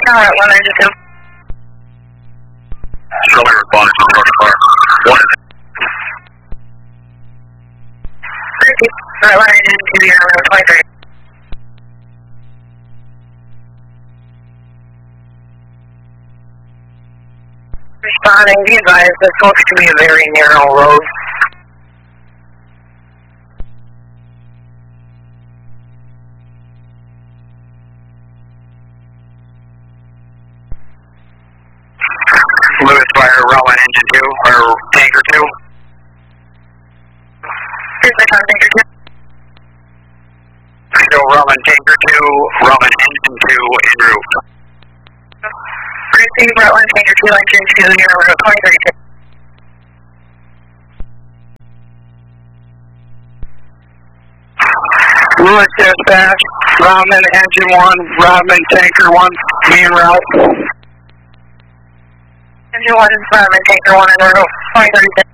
Tower at 1 engine 2. Shirley responding to Georgia Car. 1 is it? Alright, 1 engine 2, you're on 23. Responding, be advised, this looks to be a very narrow road. Lewis Fire, Rowan Engine 2, or Tanker 2. Here's the time, Tanker 2. So Rowan Tanker 2, Rowan Engine 2, en route. Receive Rutland Tanker 2, engine 2, you're on 2032. Lewis dispatch, Rodman engine 1, Rodman tanker 1, me en route. Engine 1 is Rutland Tanker 1 en route, 2032.